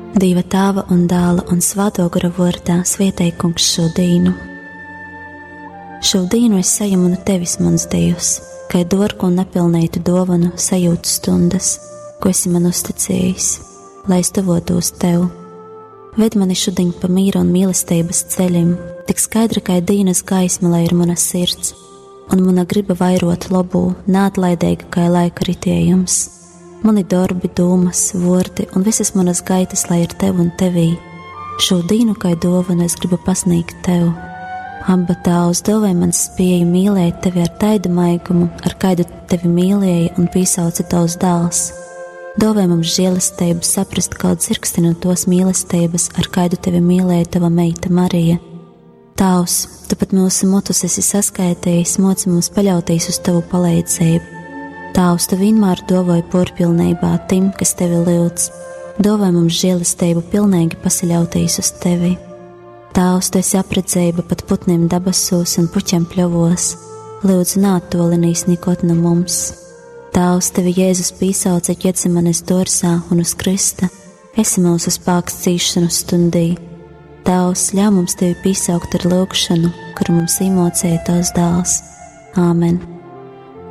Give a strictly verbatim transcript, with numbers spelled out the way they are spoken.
Dieva Tēva un Dēla un Svētā gara vārdā svētī Kungs šo dienu. Šo dienu es saņemu no Tevis, mans Dievs, kā dārgu un nepilnītu dāvanu sajūtu stundas, ko esi man uzticējis, lai es tuvotos Tev. Ved mani šodien pa mīra un mīlestības ceļiem, tik skaidra kā dienas gaisma, lai ir mana sirds, un mana griba vairot labu, neatlaidīga kā laika ritējums. Mani darbi, domas, vārdi un visas manas gaitas, lai ir Tev un Tevī. Šo dienu kā dāvanu es gribu pasniegt Tev. Abba Tēvs, dāvāj man spēju mīlēt Tevi ar taidu maigumu, ar kādu Tevi mīlēja un piesauca Tavs dēls. Dāvāj mums žēlastību saprast kaut dzirksti no tos mīlestības, ar kādu Tevi mīlēja Tava meita Marija. Tavs, Tu pat mūsu mutus esi saskaitījis, moci mums paļauties uz Tavu palīdzību. Tavs, Tu vienmēr dāvāj porpilnībā tim, kas Tevi lūdz. Dāvāj mums žēlastību pilnīgi pasaļauties uz Tevi. Tavs, Tu esi apredzība pat putniem dabasos un puķiem pļavos. Lūdzu, neattolinīs nekot no mums. Tavs, Tevi Jēzus piesauca Ģetsemanes dārzā un uz krista. Esi mūsu spēks cīšanu stundī. Tavs, ļauj mums Tevi piesaukt ar lūgšanu, kuru mums iemācīja Tavs dēls. Āmen.